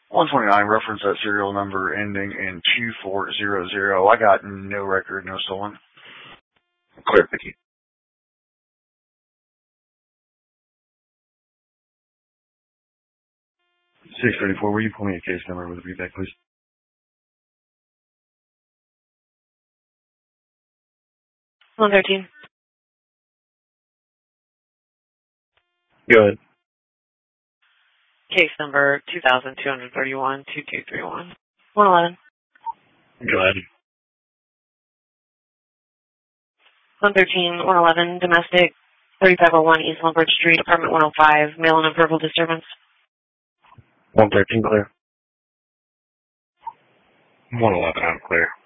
129, reference that serial number ending in 2400. I got no record, no stolen. Clear, thank you. 634, will you pull me a case number with a feedback, please? One 13. Go ahead. Case number 2231-2231. 111. Go ahead. 113, 111, domestic, 3501 East Lombard Street, apartment 105, male and verbal disturbance. 113, clear. 111, I'm clear.